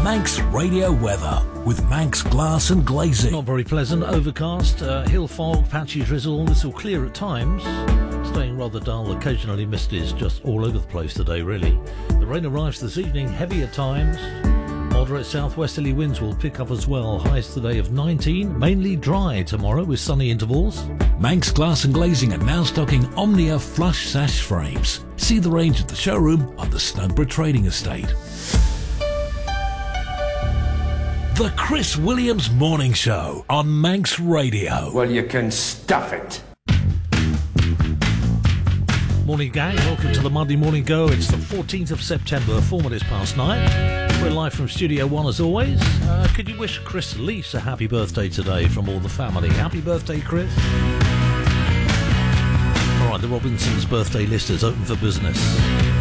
Manx Radio weather with Manx Glass and Glazing. Not very pleasant, overcast, hill fog, patchy drizzle. This will clear at times, staying rather dull. Occasionally mist is just all over the place today, really. The rain arrives this evening, heavy at times. Moderate southwesterly winds will pick up as well. Highs today of 19, mainly dry tomorrow with sunny intervals. Manx Glass and Glazing are now stocking Omnia flush sash frames. See the range at the showroom on the Snugborough Trading Estate. The Chris Williams Morning Show on Manx Radio. Well, you can stuff it. Morning gang, welcome to the Monday Morning Go. It's the 14th of September, 4 minutes past 9. We're live from Studio 1 as always. Could you wish Chris Lease a happy birthday today from all the family? Happy birthday, Chris. Alright, the Robinsons' birthday list is open for business.